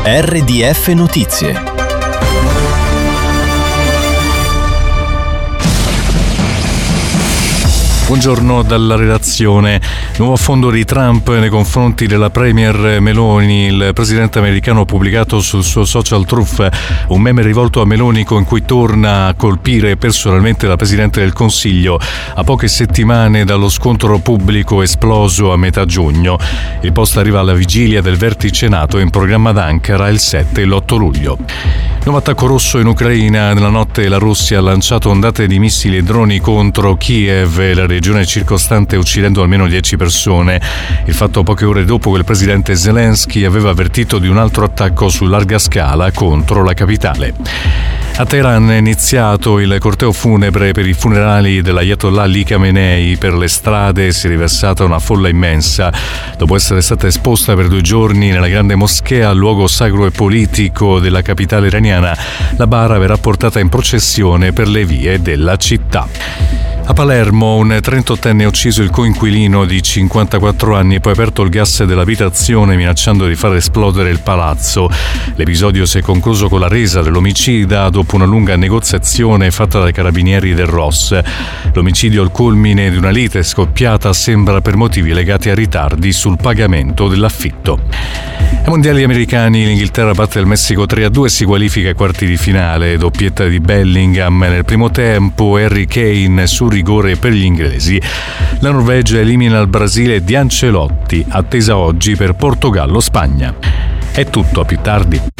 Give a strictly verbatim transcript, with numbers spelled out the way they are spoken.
R D F Notizie. Buongiorno dalla redazione. Nuovo affondo di Trump nei confronti della premier Meloni. Il presidente americano ha pubblicato sul suo social Truth un meme rivolto a Meloni con cui torna a colpire personalmente la presidente del Consiglio a poche settimane dallo scontro pubblico esploso a metà giugno. Il post arriva alla vigilia del vertice NATO in programma ad Ankara il sette e l'otto luglio. Nuovo attacco russo in Ucraina. Nella notte la Russia ha lanciato ondate di missili e droni contro Kiev e la regione circostante, uccidendo almeno dieci persone. Il fatto poche ore dopo che il presidente Zelensky aveva avvertito di un altro attacco su larga scala contro la capitale. A Teheran è iniziato il corteo funebre per i funerali dell'Ayatollah Ali Khamenei. Per le strade si è riversata una folla immensa. Dopo essere stata esposta per due giorni nella grande moschea, luogo sacro e politico della capitale iraniana, la bara verrà portata in processione per le vie della città. A Palermo un trentottenne ha ucciso il coinquilino di cinquantaquattro anni e poi aperto il gas dell'abitazione minacciando di far esplodere il palazzo. L'episodio si è concluso con la resa dell'omicida dopo una lunga negoziazione fatta dai carabinieri del R O S. L'omicidio è il culmine di una lite scoppiata, sembra per motivi legati a ritardi sul pagamento dell'affitto. Ai mondiali americani l'Inghilterra batte il Messico tre a due e si qualifica ai quarti di finale. Doppietta di Bellingham nel primo tempo, Harry Kane su rigore per gli inglesi. La Norvegia elimina il Brasile di Ancelotti, attesa oggi per Portogallo-Spagna. È tutto, a più tardi.